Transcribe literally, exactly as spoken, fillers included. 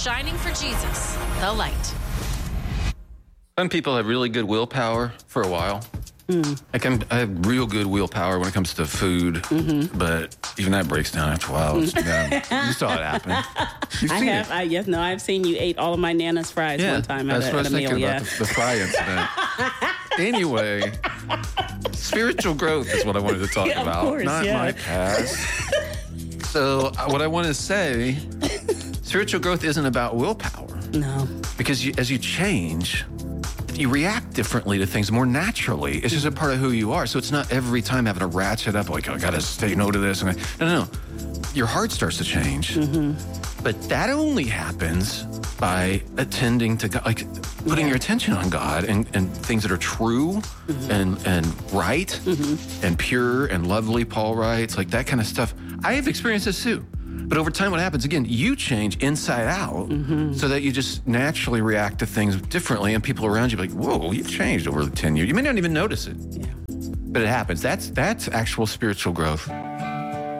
shining for Jesus, the light. Some people have really good willpower for a while. Mm. Like I'm, I have real good willpower when it comes to food, mm-hmm. but even that breaks down after a while. It's, yeah, you saw it happen. You've I seen have. it. I, yes, no, I've seen you ate all of my Nana's fries Yeah, one time at that's a, what at I a was meal. thinking Yeah. about the, the fry incident. Anyway, spiritual growth is what I wanted to talk Yeah, of about, course, not yeah. my past. So uh, what I want to say, spiritual growth isn't about willpower. No. Because you, as you change, you react differently to things more naturally. It's just a part of who you are. So it's not every time having to ratchet up, like, oh, I got to say no to this. And I, no, no, no. Your heart starts to change. Mm-hmm. But that only happens by attending to God, like putting Yeah. your attention on God and, and things that are true mm-hmm. and, and right mm-hmm. and pure and lovely, Paul writes, like that kind of stuff. I have experienced this too. But over time, what happens, again, you change inside out mm-hmm. so that you just naturally react to things differently, and people around you be like, whoa, you've changed over ten years. You may not even notice it. Yeah. But it happens. That's that's actual spiritual growth.